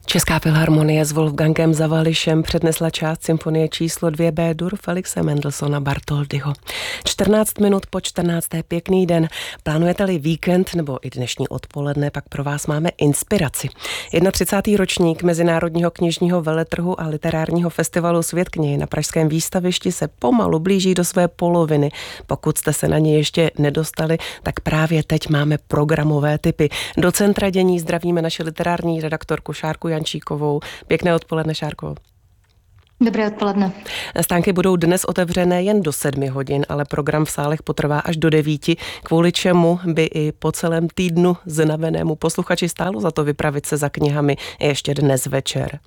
Česká filharmonie s Wolfgangem Zawalischem přednesla část symfonie číslo 2 B-dur Felixe Mendelssohna Bartholdyho. 14 minut po 14. Pěkný den. Plánujete-li víkend nebo i dnešní odpoledne, pak pro vás máme inspiraci. 31. ročník Mezinárodního knižního veletrhu a literárního festivalu Svět knihy na pražském výstavišti se pomalu blíží do své poloviny. Pokud jste se na ně ještě nedostali, tak právě teď máme programové tipy. Do centra dění zdravíme naši literární redaktorku Šárku Jančíkovou. Pěkné odpoledne, Šárko. Dobré odpoledne. Stánky budou dnes otevřené jen do 7 hodin, ale program v sálech potrvá až do 9, kvůli čemu by i po celém týdnu znavenému posluchači stálo za to vypravit se za knihami ještě dnes večer.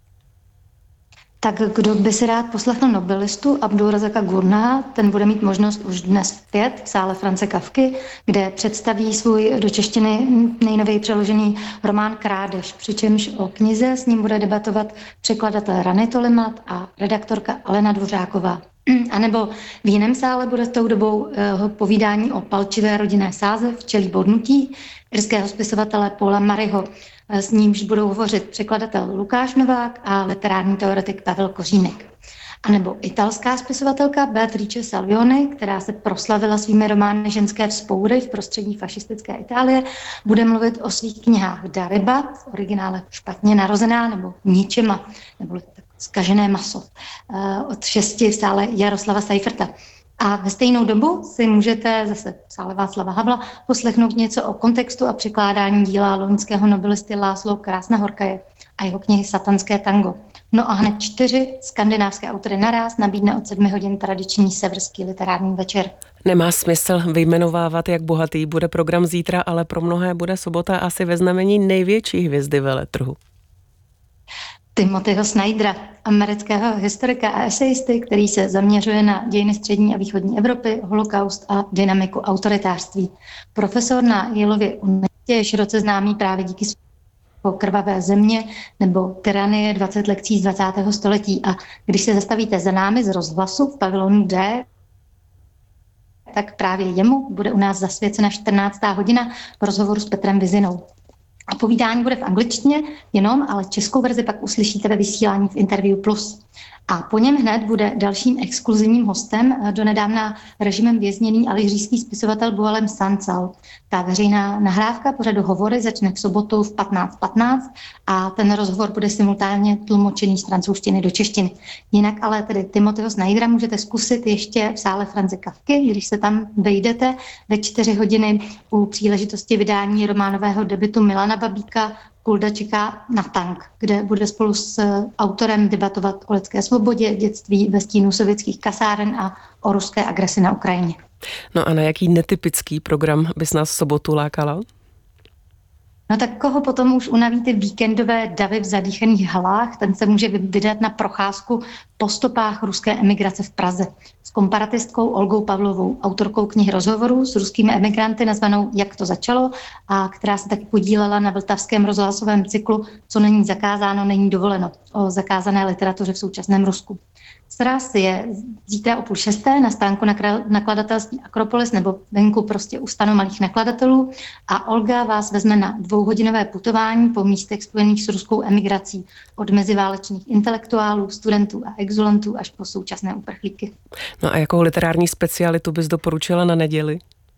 Tak kdo by si rád poslechl nobelistu Abdulrazaka Gurnaha, ten bude mít možnost už dnes v 5 v sále Franze Kafky, kde představí svůj do češtiny nejnověji přeložený román Krádež, přičemž o knize s ním bude debatovat překladatel Rany Tolimat a redaktorka Alena Dvořáková. A nebo v jiném sále bude tou dobou povídání o palčivé rodinné sáze v Čelí bodnutí irského spisovatele Paula Murrayho. S nímž budou hovořit překladatel Lukáš Novák a literární teoretik Pavel Kořínek. A nebo italská spisovatelka Beatrice Salvioni, která se proslavila svými romány Ženské vzpoury v prostředí fašistické Itálie, bude mluvit o svých knihách Dariba, v originále Špatně narozená, nebo Ničema, nebo Zkažené maso, od 6 v sále Jaroslava Seiferta. A ve stejnou dobu si můžete zase v sále Václava Havla poslechnout něco o kontextu a překládání díla loňského nobelisty László Krásna-Horkaje a jeho knihy Satanské tango. No a hned 4 skandinávské autory naráz nabídne od 7 hodin tradiční severský literární večer. Nemá smysl vyjmenovávat, jak bohatý bude program zítra, ale pro mnohé bude sobota asi ve znamení největší hvězdy veletrhu. Timothyho Snydera, amerického historika a esejisty, který se zaměřuje na dějiny střední a východní Evropy, holokaust a dynamiku autoritářství. Profesor na Yaleově univerzitě je široce známý právě díky svému Krvavé země nebo Tyranie 20 lekcí z 20. století. A když se zastavíte za námi z rozhlasu v pavilonu D, tak právě jemu bude u nás zasvěcena 14. hodina v rozhovoru s Petrem Vizinou. A povídání bude v angličtině jenom, ale českou verzi pak uslyšíte ve vysílání v Interview Plus. A po něm hned bude dalším exkluzivním hostem donedávna režimem vězněný alžírský spisovatel Boualem Sansal. Ta veřejná nahrávka pořadu Hovory začne v sobotu v 15:15 a ten rozhovor bude simultánně tlumočený z francouzštiny do češtiny. Jinak ale tedy Timothyho Snydera můžete zkusit ještě v sále Franze Kafky, když se tam vejdete ve 4 hodiny u příležitosti vydání románového debutu Milana Babíka Kulda čeká na tank, kde bude spolu s autorem debatovat o lidské svobodě, dětství ve stínu sovětských kasáren a o ruské agresi na Ukrajině. No a na jaký netypický program bys nás v sobotu lákala? No tak koho potom už unaví ty víkendové davy v zadýchaných halách, ten se může vydat na procházku po stopách ruské emigrace v Praze s komparatistkou Olgou Pavlovou, autorkou knihy rozhovorů s ruskými emigranty nazvanou Jak to začalo a která se taky podílela na vltavském rozhlasovém cyklu Co není zakázáno, není dovoleno o zakázané literatuře v současném Rusku. Sraz je zítra o 5:30 na stánku nakladatelství Akropolis nebo venku prostě u stanu malých nakladatelů a Olga vás vezme na 2hodinové putování po místech spojených s ruskou emigrací od meziválečných intelektuálů, studentů a exulantů až po současné uprchlíky. No a jakou literární specialitu bys doporučila na neděli?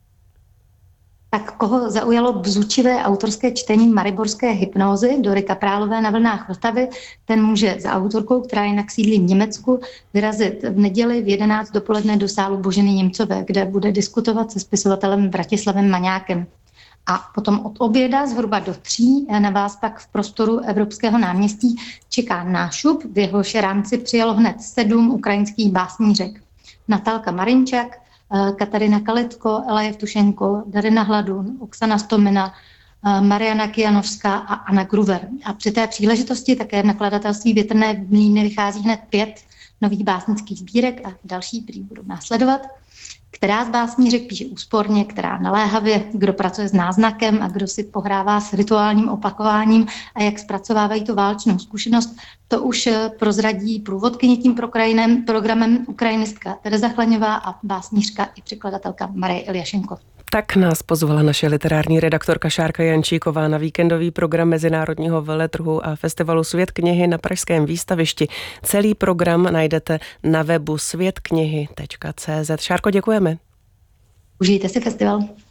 Tak koho zaujalo bzučivé autorské čtení mariborské hypnózy Dory Kaprálové na vlnách Vltavy, ten může za autorkou, která jinak sídlí v Německu, vyrazit v neděli v 11 dopoledne do sálu Boženy Němcové, kde bude diskutovat se spisovatelem Vratislavem Maňákem. A potom od oběda zhruba do 3 na vás pak v prostoru Evropského náměstí čeká nášup, v jehož rámci přijelo hned 7 ukrajinských básnířek. Natálka Marinčak, Katarina Kalitko, Ela Jevtušenko, Darina Hladun, Oksana Stomina, Mariana Kijanovská a Anna Gruver. A při té příležitosti také v nakladatelství Větrné mlýny vychází hned 5 nových básnických sbírek a další, které budou následovat. Která z básnířek píše úsporně, která naléhavě, kdo pracuje s náznakem a kdo si pohrává s rituálním opakováním a jak zpracovávají tu válečnou zkušenost, to už prozradí průvodkyně tím programem ukrajinistka Tereza Chlaňová a básnířka i překladatelka Marie Iljašenko. Tak nás pozvala naše literární redaktorka Šárka Jančíková na víkendový program Mezinárodního veletrhu a festivalu Svět knihy na pražském výstavišti. Celý program najdete na webu světknihy.cz. Šárko, děkujeme. Užijte si festival.